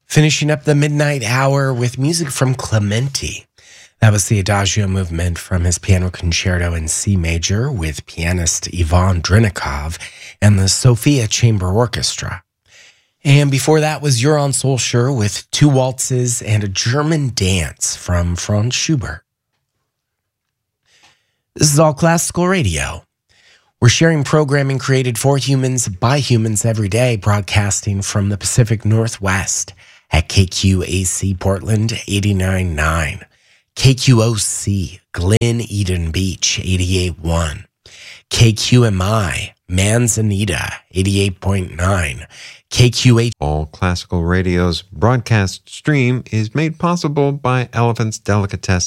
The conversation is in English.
Finishing up the midnight hour with music from Clementi. That was the Adagio movement from his piano concerto in C major with pianist Ivan Drinnikov and the Sofia Chamber Orchestra. And before that was Johann Solskjaer with two waltzes and a German dance from Franz Schubert. This is All Classical Radio. We're sharing programming created for humans by humans every day, broadcasting from the Pacific Northwest at KQAC Portland 89.9, KQOC Glen Eden Beach 88.1, KQMI Manzanita 88.9, KQH. All Classical Radio's broadcast stream is made possible by Elephant's Delicatessen.